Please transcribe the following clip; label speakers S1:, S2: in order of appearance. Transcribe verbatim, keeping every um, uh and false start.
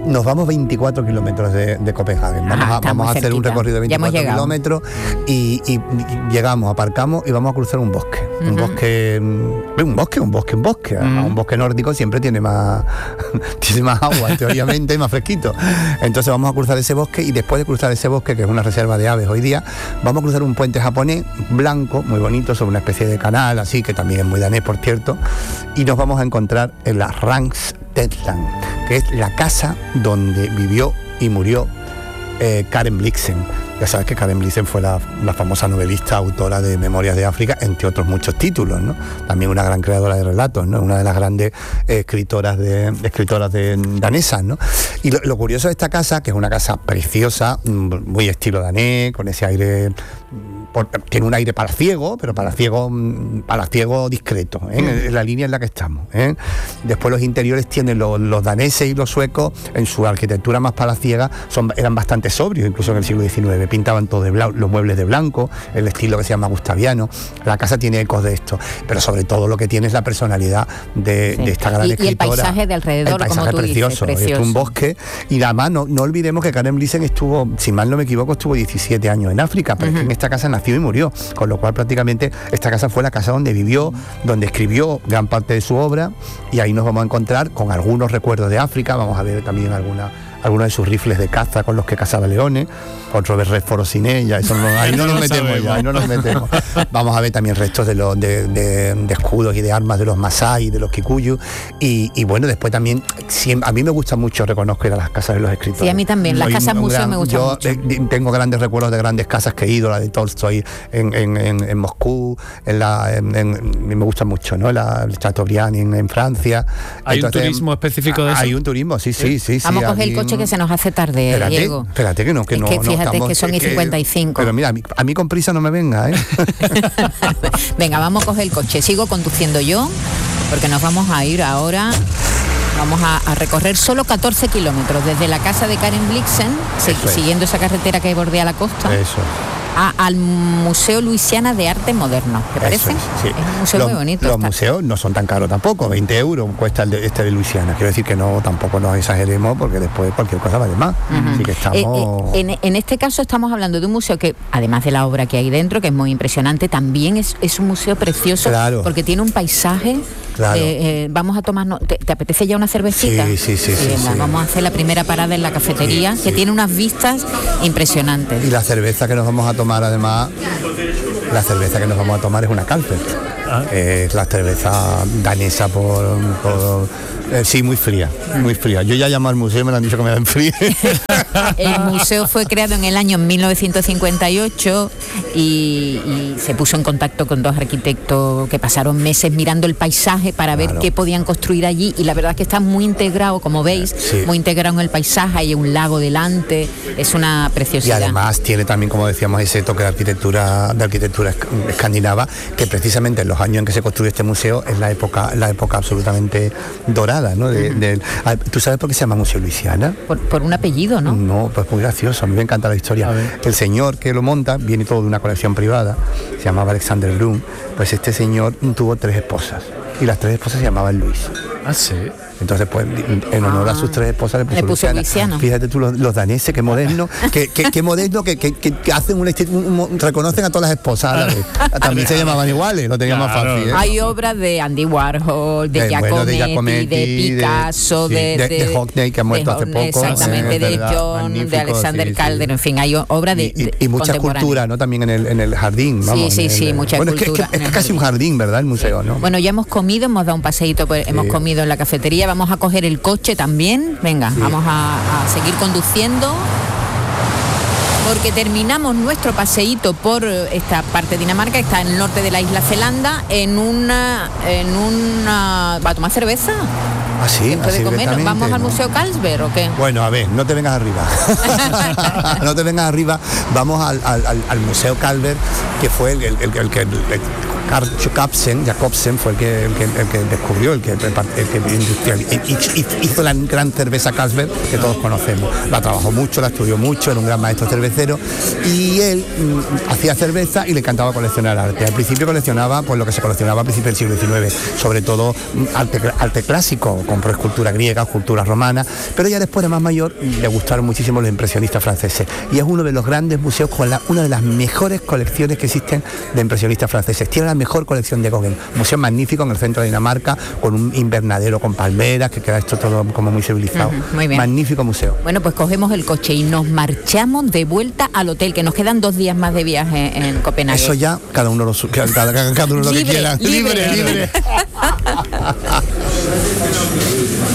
S1: nos vamos veinticuatro kilómetros de, de Copenhague. Vamos
S2: ah,
S1: a, vamos a hacer
S2: cerquita.
S1: un recorrido de veinticuatro kilómetros y, y llegamos, aparcamos y vamos a cruzar un bosque. Uh-huh. Un bosque, un bosque, un bosque, un bosque. Uh-huh. Un bosque nórdico siempre tiene más, tiene más agua, teóricamente, y más fresquito. Entonces vamos a cruzar ese bosque y después de cruzar ese bosque, que es una reserva de aves hoy día, vamos a cruzar un puente japonés blanco, muy bonito, sobre una especie de canal, así, que también es muy danés, por cierto, y nos vamos a encontrar en la Rangstedland, que es la casa donde vivió y murió eh, Karen Blixen. Ya sabes que Karen Blixen fue la, la famosa novelista, autora de Memorias de África, entre otros muchos títulos, ¿no? También una gran creadora de relatos, ¿no? Una de las grandes eh, escritoras de escritoras de danesas, ¿no? Y lo, lo curioso de esta casa, que es una casa preciosa, muy estilo danés, con ese aire, por, tiene un aire palaciego, pero palaciego, palaciego discreto, ¿eh? Mm. En la línea en la que estamos, ¿eh? Después los interiores tienen los, los daneses y los suecos, en su arquitectura más palaciega, son, eran bastante sobrios, incluso en el siglo diecinueve. Pintaban todo de blanco, los muebles de blanco, el estilo que se llama gustaviano. La casa tiene ecos de esto, pero sobre todo lo que tiene es la personalidad de, sí. de esta gran
S2: y,
S1: escritora.
S2: Y el paisaje de alrededor,
S1: el paisaje
S2: como tú
S1: precioso,
S2: dices, precioso.
S1: Es un bosque, y además no, no olvidemos que Karen Blixen estuvo, si mal no me equivoco, estuvo diecisiete años en África, pero uh-huh. es que en esta casa nació y murió, con lo cual prácticamente esta casa fue la casa donde vivió, donde escribió gran parte de su obra, y ahí nos vamos a encontrar con algunos recuerdos de África. Vamos a ver también alguna algunos de sus rifles de caza con los que cazaba leones, otro de Redford sin ella, eso no, ahí no nos metemos ya, ahí no nos metemos. Vamos a ver también restos de, los, de, de, de escudos y de armas de los Masái, de los Kikuyu, y, y bueno, después también, siempre, a mí me gusta mucho, reconozco, ir a las casas de los escritores.
S2: Sí, a mí también, las casas museos me gustan
S1: yo
S2: mucho.
S1: Yo tengo grandes recuerdos de grandes casas que he ido, la de Tolstoy en, en, en, en Moscú, en la, en, en, me gusta mucho, ¿no? La, el Chateaubriand en, en Francia.
S3: ¿Hay Entonces, un turismo específico de eso?
S1: Hay un turismo, sí, sí, sí.
S2: Vamos
S1: sí,
S2: a coger el coche que se nos hace tarde,
S1: espérate,
S2: Diego.
S1: Espérate que no, que
S2: es
S1: no.
S2: Que fíjate
S1: no estamos,
S2: que son y cincuenta y cinco.
S1: Pero mira, a mí, a mí con prisa no me venga, ¿eh?
S2: Venga, vamos a coger el coche. Sigo conduciendo yo, porque nos vamos a ir ahora. Vamos a, a recorrer solo catorce kilómetros desde la casa de Karen Blixen, se, siguiendo esa carretera que bordea la costa.
S1: Eso.
S2: A, al Museo Luisiana de Arte Moderno, ¿te parece?
S1: Es, sí.
S2: es un museo
S1: los,
S2: muy bonito.
S1: Los
S2: está.
S1: museos no son tan caros tampoco, veinte euros cuesta el de, este de Luisiana. Quiero decir que no, tampoco nos exageremos, porque después cualquier cosa vale más. Uh-huh. Así que estamos...
S2: Eh, eh, en, en este caso estamos hablando de un museo que, además de la obra que hay dentro, que es muy impresionante, también es, es un museo precioso,
S1: claro.
S2: porque tiene un paisaje.
S1: Claro.
S2: Eh, eh, vamos a tomarnos. ¿Te, ¿Te apetece ya una cervecita?
S1: Sí, sí, sí. sí,
S2: venga,
S1: sí.
S2: Vamos a hacer la primera parada en la cafetería, sí, que sí. tiene unas vistas impresionantes.
S1: Y la cerveza que nos vamos a tomar, además, la cerveza que nos vamos a tomar es una Carlsberg. Ah. Eh, es la cerveza danesa por... por eh, sí, muy fría, muy fría. Yo ya llamo al museo y me lo han dicho que me la enfríe.
S2: El museo fue creado en el año mil novecientos cincuenta y ocho y, y se puso en contacto con dos arquitectos que pasaron meses mirando el paisaje para ver claro. qué podían construir allí, y la verdad es que está muy integrado, como veis, sí. muy integrado en el paisaje. Hay un lago delante, es una preciosidad.
S1: Y además tiene también, como decíamos, ese toque de arquitectura de arquitectura escandinava, que precisamente en los años en que se construye este museo es la época la época absolutamente dorada, ¿no? De, de, ¿Tú sabes por qué se llama Museo Luisiana?
S2: Por, por un apellido, ¿no?
S1: No, pues muy gracioso, a mí me encanta la historia. El señor que lo monta viene todo de una colección privada, se llamaba Alexander Blum. Pues este señor tuvo tres esposas y las tres esposas se llamaban Luis.
S3: Ah, sí.
S1: Entonces, pues, en honor ah, a sus tres esposas le puso,
S2: le puso
S1: Luisiana.
S2: Luisiana.
S1: Fíjate tú, los, los daneses, qué moderno, que, que, que moderno, que, que, que hacen un, un, un reconocen a todas las esposas a la vez. También se llamaban iguales, lo tenían claro. más fácil. ¿eh?
S2: Hay obras de Andy Warhol, de,
S1: de,
S2: Giacometti,
S1: bueno, de, Giacometti,
S2: de Picasso,
S1: de,
S2: de,
S1: de, de, de Hockney, que ha muerto hace poco.
S2: Exactamente,
S1: eh,
S2: de
S1: verdad,
S2: John, de Alexander
S1: sí,
S2: Calder,
S1: sí.
S2: en fin, hay obras de,
S1: y, y,
S2: de
S1: y mucha cultura, ¿no? También en el, en el jardín. Vamos,
S2: sí, sí, sí,
S1: el,
S2: mucha
S1: bueno,
S2: cultura.
S1: Es, que, es, que es casi un jardín, ¿verdad? El museo, ¿no?
S2: Bueno, ya hemos comido, hemos dado un paseíto, pues, sí. hemos comido en la cafetería, vamos a coger el coche también. Venga, sí. vamos a, a seguir conduciendo, porque terminamos nuestro paseíto por esta parte de Dinamarca, que está en el norte de la isla Zelanda, en una... en una ¿va a tomar cerveza?
S1: Ah, sí,
S2: así comer. ¿Vamos al Museo Carlsberg o qué?
S1: Bueno, a ver, no te vengas arriba. no te vengas arriba. Vamos al, al, al Museo Carlsberg, que fue el, el, el, el que... El, Carl Jacobsen, Jacobsen fue el que, el que, el que descubrió, el que, el que industrial, hizo la gran cerveza Carlsberg que todos conocemos. La trabajó mucho, la estudió mucho, era un gran maestro cervecero y él mm, hacía cerveza y le encantaba coleccionar arte. Al principio coleccionaba pues lo que se coleccionaba a principios del siglo diecinueve, sobre todo arte, arte clásico, compró escultura griega, escultura romana, pero ya después de más mayor le gustaron muchísimo los impresionistas franceses y es uno de los grandes museos con la, una de las mejores colecciones que existen de impresionistas franceses. Tiene la mejor colección de Gauguin, un museo magnífico en el centro de Dinamarca, con un invernadero con palmeras, que queda esto todo como muy civilizado. Uh-huh, muy bien. Magnífico museo.
S2: Bueno, pues cogemos el coche y nos marchamos de vuelta al hotel, que nos quedan dos días más de viaje en Copenhague.
S1: Eso ya, cada uno lo, cada, cada, cada uno lo
S2: libre,
S1: que quiera.
S2: Libre, libre. libre.